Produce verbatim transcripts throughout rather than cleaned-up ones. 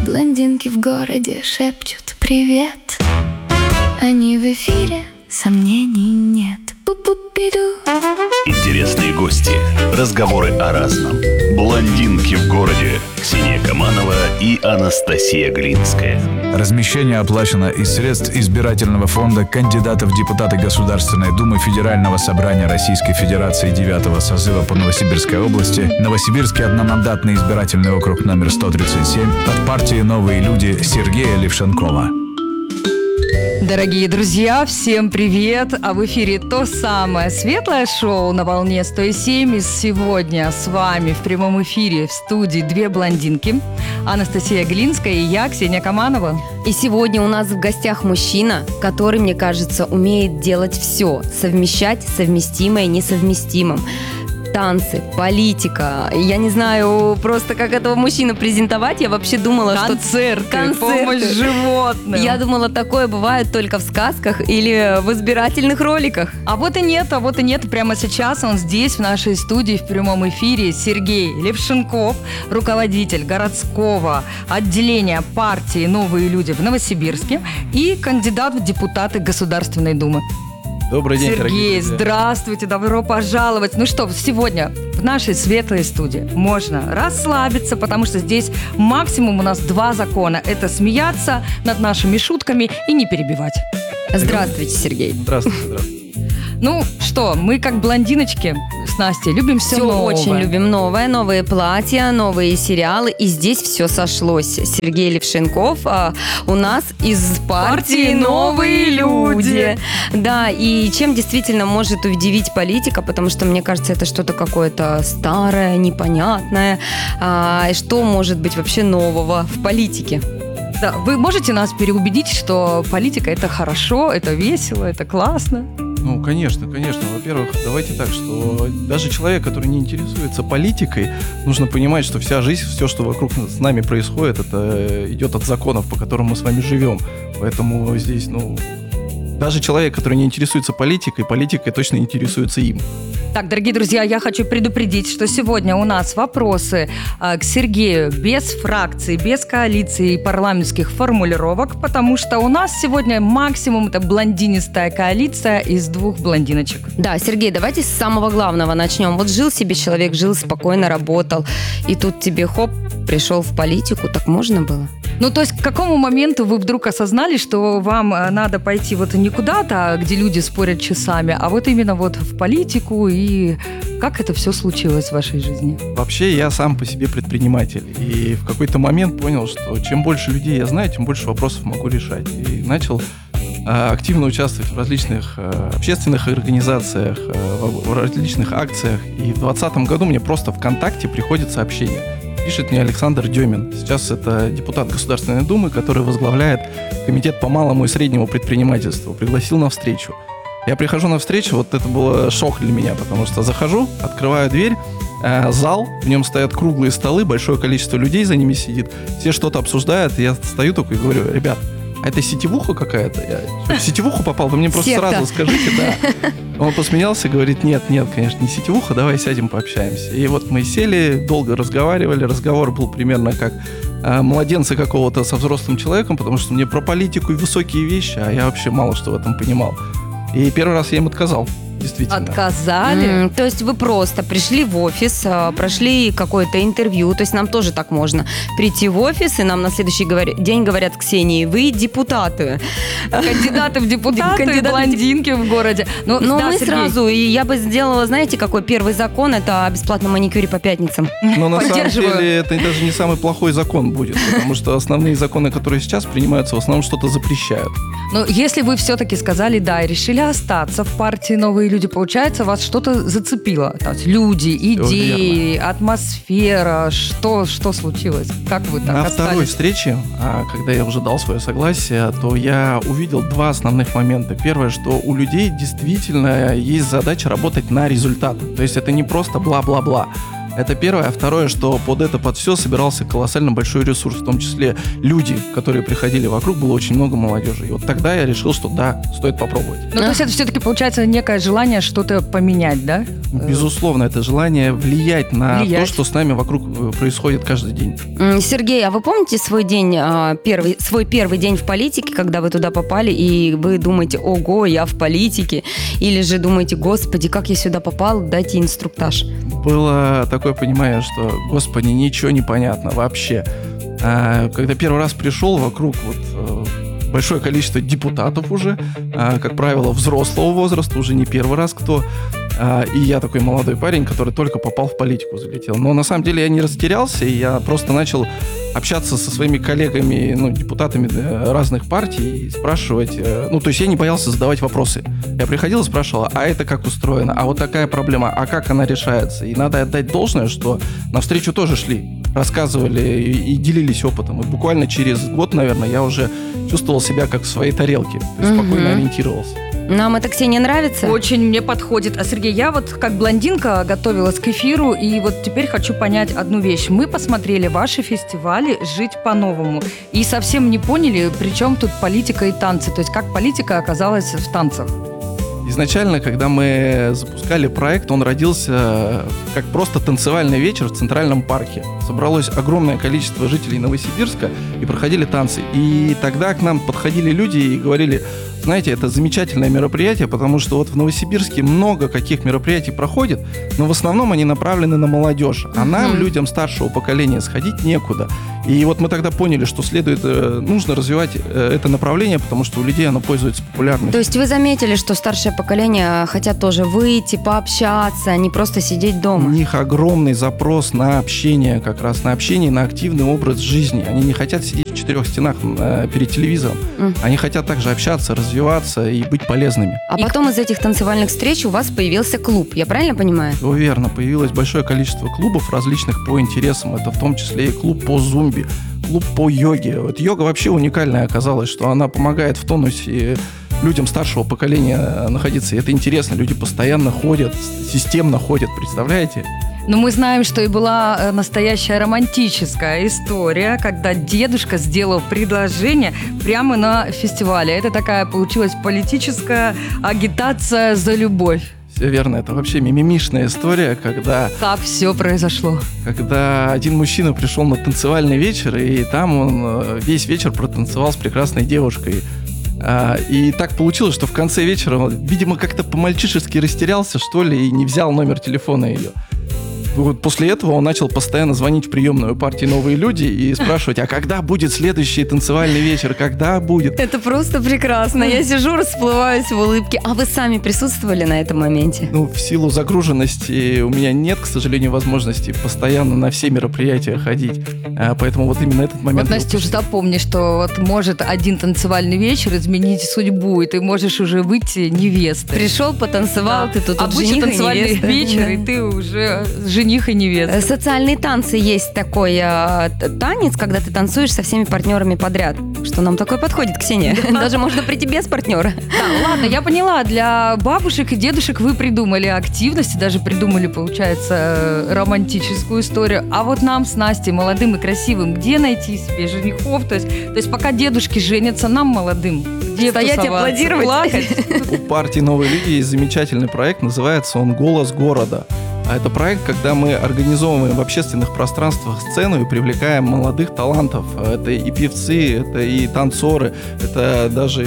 блондинки в городе шепчут привет. Они в эфире, сомнений нет. Пу-пу-пиду. Интересные гости, разговоры о разном. Блондинки в городе. Ксения Каманова и Анастасия Глинская. Размещение оплачено из средств избирательного фонда кандидатов в депутаты Государственной Думы Федерального собрания Российской Федерации девятого созыва по Новосибирской области, Новосибирский одномандатный избирательный округ номер сто тридцать семь от партии «Новые люди» Сергея Левшенкова. Дорогие друзья, всем привет! А в эфире то самое светлое шоу на волне сто семь. И сегодня с вами в прямом эфире в студии две блондинки. Анастасия Глинская и я, Ксения Каманова. И сегодня у нас в гостях мужчина, который, мне кажется, умеет делать все. Совмещать совместимое несовместимым. Танцы, политика. Я не знаю просто, как этого мужчину презентовать. Я вообще думала, концерты, что... Концерты, помощь животным. Я думала, такое бывает только в сказках или в избирательных роликах. А вот и нет, а вот и нет. Прямо сейчас он здесь, в нашей студии, в прямом эфире. Сергей Левшенков, руководитель городского отделения партии «Новые люди» в Новосибирске и кандидат в депутаты Государственной Думы. Добрый день, Сергей, здравствуйте, добро пожаловать. Ну что, сегодня в нашей светлой студии можно расслабиться, потому что здесь максимум у нас два закона. Это смеяться над нашими шутками и не перебивать. Здравствуйте, Сергей. Здравствуйте, здравствуйте. Ну что, мы как блондиночки с Настей любим все, все новое. Очень любим новое, новые платья, новые сериалы. И здесь все сошлось. Сергей Левшенков а, у нас из партии «Новые люди». Да, и чем действительно может удивить политика, потому что, мне кажется, это что-то какое-то старое, непонятное. А, что может быть вообще нового в политике? Да, вы можете нас переубедить, что политика – это хорошо, это весело, это классно? Ну, конечно, конечно. Во-первых, давайте так, что даже человек, который не интересуется политикой, нужно понимать, что вся жизнь, все, что вокруг с нами происходит, это идет от законов, по которым мы с вами живем. Поэтому здесь, ну, даже человек, который не интересуется политикой, политикой точно интересуется им. Так, дорогие друзья, я хочу предупредить, что сегодня у нас вопросы э, к Сергею без фракции, без коалиции и парламентских формулировок, потому что у нас сегодня максимум это блондинистая коалиция из двух блондиночек. Да, Сергей, давайте с самого главного начнем. Вот жил себе человек, жил спокойно, работал, и тут тебе хоп, пришел в политику, так можно было? Ну, то есть к какому моменту вы вдруг осознали, что вам надо пойти вот не куда-то, где люди спорят часами, а вот именно вот в политику, и как это все случилось в вашей жизни? Вообще, я сам по себе предприниматель, и в какой-то момент понял, что чем больше людей я знаю, тем больше вопросов могу решать. И начал а, активно участвовать в различных а, общественных организациях, а, в, в различных акциях, и в двадцатом году мне просто ВКонтакте приходит сообщение. Пишет мне Александр Демин. Сейчас это депутат Государственной Думы, который возглавляет комитет по малому и среднему предпринимательству. Пригласил на встречу. Я прихожу на встречу, вот это был шок для меня, потому что захожу, открываю дверь, э, зал, в нем стоят круглые столы, большое количество людей за ними сидит, все что-то обсуждают, и я стою только и говорю: ребят, а это сетевуха какая-то? Я что, в сетевуху попал? Вы мне просто Секта. сразу скажите, да. Он посмеялся, говорит: нет, нет, конечно, не сетевуха, давай сядем пообщаемся. И вот мы сели, долго разговаривали, разговор был примерно как э, младенца какого-то со взрослым человеком, потому что мне про политику и высокие вещи, а я вообще мало что в этом понимал. И первый раз я им отказал. Действительно. Отказали? Mm, то есть вы просто пришли в офис, прошли какое-то интервью, то есть нам тоже так можно прийти в офис, и нам на следующий день говорят: Ксении, вы депутаты. Кандидаты в депутаты, Кандидаты блондинки в городе. Ну, Ну, Но да, мы Сергей. сразу, и я бы сделала, знаете, какой первый закон, это о бесплатном маникюре по пятницам. Но на самом Поддерживаю. деле это даже не самый плохой закон будет, потому что основные законы, которые сейчас принимаются, в основном что-то запрещают. Но если вы все-таки сказали «да» и решили остаться в партии «Новые люди», получается, вас что-то зацепило? То есть люди, идеи, атмосфера, что, что случилось? Как вы так На остались? второй встрече, а, когда я уже дал свое согласие, то я увидел два основных момента. Первое, что у людей действительно есть задача работать на результат. То есть это не просто бла-бла-бла. Это первое. А второе, что под это, под все собирался колоссально большой ресурс, в том числе люди, которые приходили вокруг, было очень много молодежи. И вот тогда я решил, что да, стоит попробовать. Ну, то есть это все-таки получается некое желание что-то поменять, да? Безусловно, это желание влиять на Влиять. то, что с нами вокруг происходит каждый день. М, Сергей, а вы помните свой день, а, первый, свой первый день в политике, когда вы туда попали, и вы думаете, ого, я в политике, или же думаете, господи, как я сюда попал, дайте инструктаж. Было такое понимание, что, господи, ничего не понятно вообще. А, Когда первый раз пришел, вокруг вот э, большое количество депутатов уже, а, как правило, взрослого возраста, уже не первый раз кто. А, И я такой молодой парень, который только попал в политику, залетел. Но на самом деле я не растерялся, и я просто начал общаться со своими коллегами, ну, депутатами э, разных партий и спрашивать. э, Ну, то есть я не боялся задавать вопросы. Я приходил и спрашивал, а это как устроено? А вот такая проблема, а как она решается? И надо отдать должное, что навстречу тоже шли, рассказывали и, и делились опытом. И буквально через год, наверное, я уже чувствовал себя как в своей тарелке. То есть Мгм. спокойно ориентировался. Нам это, Ксения, нравится? Очень мне подходит. А, Сергей, я вот как блондинка готовилась к эфиру, и вот теперь хочу понять одну вещь. Мы посмотрели ваши фестивали «Жить по-новому» и совсем не поняли, при чем тут политика и танцы. То есть как политика оказалась в танцах. Изначально, когда мы запускали проект, он родился как просто танцевальный вечер в Центральном парке. Собралось огромное количество жителей Новосибирска и проходили танцы. И тогда к нам подходили люди и говорили, знаете, это замечательное мероприятие, потому что вот в Новосибирске много каких мероприятий проходит, но в основном они направлены на молодежь. А нам, Мгм. людям старшего поколения, сходить некуда. И вот мы тогда поняли, что следует, э, нужно развивать э, это направление, потому что у людей оно пользуется популярностью. То есть вы заметили, что старшее поколение хотят тоже выйти, пообщаться, а не просто сидеть У дома? них огромный запрос на общение, как раз на общение, на активный образ жизни. Они не хотят сидеть в четырех стенах э, перед телевизором. Мгм. Они хотят также общаться, развиваться и быть полезными. А потом из этих танцевальных встреч у вас появился клуб, я правильно понимаю? Все верно, появилось большое количество клубов различных по интересам. Это в том числе и клуб по зумби, клуб по йоге. Вот йога вообще уникальная оказалась, что она помогает в тонусе людям старшего поколения находиться. И это интересно, люди постоянно ходят, системно ходят, представляете? Но мы знаем, что и была э, настоящая романтическая история, когда дедушка сделал предложение прямо на фестивале. Это такая получилась политическая агитация за любовь. Все верно, это вообще мимимишная история, когда, Как все произошло? когда один мужчина пришел на танцевальный вечер, и там он э, весь вечер протанцевал с прекрасной девушкой. А, И так получилось, что в конце вечера он, видимо, как-то по-мальчишески растерялся, что ли, и не взял номер телефона ее. Вот после этого он начал постоянно звонить в приемную партии «Новые люди» и спрашивать, а когда будет следующий танцевальный вечер, когда будет? Это просто прекрасно. Я сижу, расплываюсь в улыбке. А вы сами присутствовали на этом моменте? Ну, в силу загруженности у меня нет, к сожалению, возможности постоянно на все мероприятия ходить. А, Поэтому вот именно этот момент... Вот, Настюш, запомни, что вот может один танцевальный вечер изменить судьбу, и ты можешь уже выйти невестой. Пришел, потанцевал, Да. ты тут Обычно жених и танцевальный невеста. вечер, и ты уже жених и Э, невеста. Социальные танцы есть такой э, т- танец, когда ты танцуешь со всеми партнерами подряд. Что нам такое подходит, Ксения? Даже можно при тебе с партнера. Да, ладно, я поняла, для бабушек и дедушек вы придумали активности, даже придумали, получается, э, романтическую историю. А вот нам с Настей, молодым и красивым, где найти себе женихов? То есть, то есть пока дедушки женятся, нам, молодым, где Стоять и тусоваться, аплодировать. плакать? У партии «Новые люди» есть замечательный проект, называется он «Голос города». А это проект, когда мы организовываем в общественных пространствах сцену и привлекаем молодых талантов. Это и певцы, это и танцоры, это даже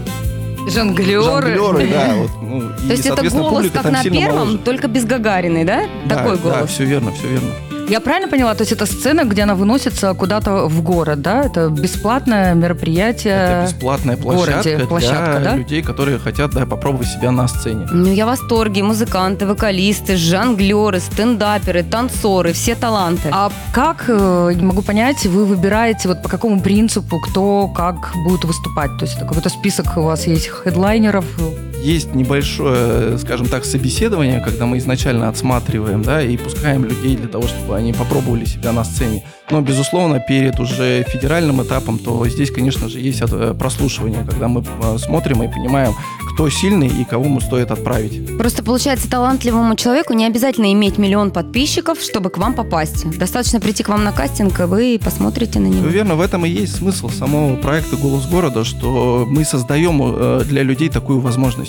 Жонглеры. жонглеры, да. Вот, ну, и, То есть это соответственно, голос публика как там на сильно первом, моложе. только без Гагариной, да? Да, Такой Да, голос. все верно, все верно. Я правильно поняла? То есть это сцена, где она выносится куда-то в город, да? Это бесплатное мероприятие. Это бесплатная площадка, городе, площадка, для да? людей, которые хотят да, попробовать себя на сцене. Ну, я в восторге. Музыканты, вокалисты, жонглеры, стендаперы, танцоры, все таланты. А как, э, не могу понять, вы выбираете вот по какому принципу, кто как будет выступать? То есть это какой-то список у вас есть хедлайнеров? Есть небольшое, скажем так, собеседование, когда мы изначально отсматриваем, да, и пускаем людей для того, чтобы они попробовали себя на сцене. Но, безусловно, перед уже федеральным этапом, то здесь, конечно же, есть от- прослушивание, когда мы э, смотрим и понимаем, кто сильный и кого мы стоит отправить. Просто, получается, талантливому человеку не обязательно иметь миллион подписчиков, чтобы к вам попасть. Достаточно прийти к вам на кастинг, и вы посмотрите на него. Ну, верно, в этом и есть смысл самого проекта «Голос города», что мы создаем э, для людей такую возможность.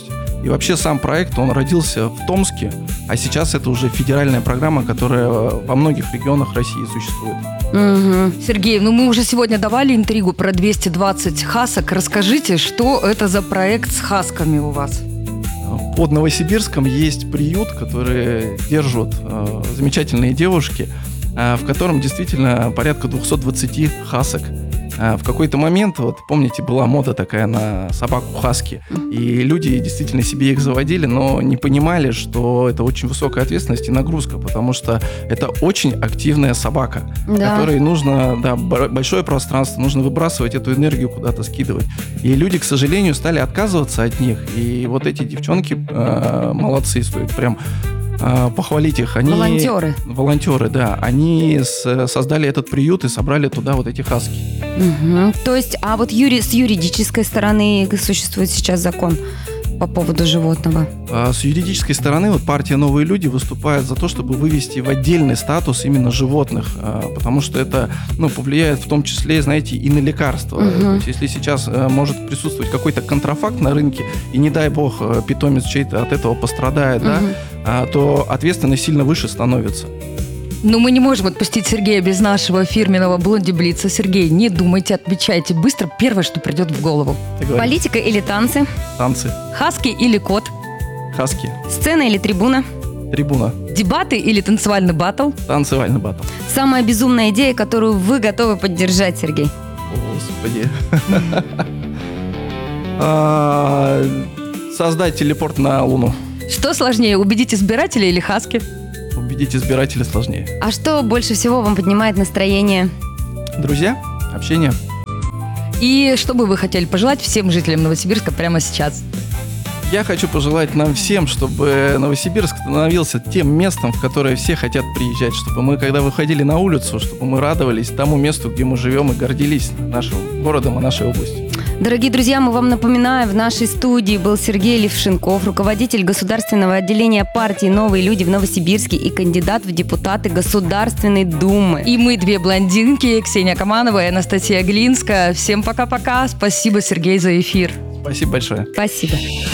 области. И вообще сам проект, он родился в Томске, а сейчас это уже федеральная программа, которая во многих регионах России существует. Мгм. Сергей, ну мы уже сегодня давали интригу про двести двадцать хасок. Расскажите, что это за проект с хасками у вас? Под Новосибирском есть приют, который держат э, замечательные девушки, э, в котором действительно порядка двести двадцать хасок. Э, в какой-то момент, вот помните, была мода такая на собаку хаски, и люди действительно себе их заводили, но не понимали, что это очень высокая ответственность и нагрузка, потому что это очень активная собака, Да. которой нужно, да, бо- большое пространство, нужно выбрасывать эту энергию куда-то, скидывать. И люди, к сожалению, стали отказываться от них. И вот эти девчонки э, молодцы, стоит прям э, похвалить их. Они, Волонтеры. Волонтеры, да. Они с- создали этот приют и собрали туда вот эти хаски. Мгм. То есть, а вот юри- с юридической стороны существует сейчас закон по поводу животного. А с юридической стороны вот партия «Новые люди» выступает за то, чтобы вывести в отдельный статус именно животных, а, потому что это, ну, повлияет в том числе, знаете, и на лекарства. Мгм. То есть если сейчас а, может присутствовать какой-то контрафакт на рынке, и не дай бог а, питомец чей-то от этого пострадает, да, Мгм. а, то ответственность сильно выше становится. Ну, мы не можем отпустить Сергея без нашего фирменного блонди-блица. Сергей, не думайте, отвечайте быстро первое, что придет в голову. Ты говоришь, Политика или танцы? танцы, Хаски или кот? хаски, Сцена или трибуна? трибуна, Дебаты или танцевальный баттл? танцевальный батл. Самая безумная идея, которую вы готовы поддержать, Сергей? Господи. А, Создать телепорт на Луну. Что сложнее, убедить избирателей или хаски? Убедить избирателей сложнее. А что больше всего вам поднимает настроение? Друзья, общение. И что бы вы хотели пожелать всем жителям Новосибирска прямо сейчас? Я хочу пожелать нам всем, чтобы Новосибирск становился тем местом, в которое все хотят приезжать, чтобы мы, когда выходили на улицу, чтобы мы радовались тому месту, где мы живем, и гордились нашим городом и нашей областью. Дорогие друзья, мы вам напоминаем, в нашей студии был Сергей Левшенков, руководитель государственного отделения партии «Новые люди» в Новосибирске и кандидат в депутаты Государственной Думы. И мы две блондинки, Ксения Каманова и Анастасия Глинская. Всем пока-пока. Спасибо, Сергей, за эфир. Спасибо большое. Спасибо.